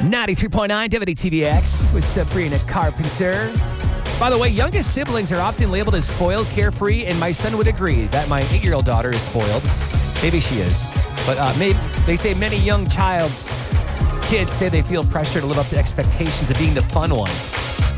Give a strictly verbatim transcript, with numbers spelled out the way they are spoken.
ninety-three point nine W T V X with Sabrina Carpenter. By the way, youngest siblings are often labeled as spoiled, carefree, and my son would agree that my eight-year-old daughter is spoiled. Maybe she is. But uh, maybe, they say many young child's kids say they feel pressure to live up to expectations of being the fun one.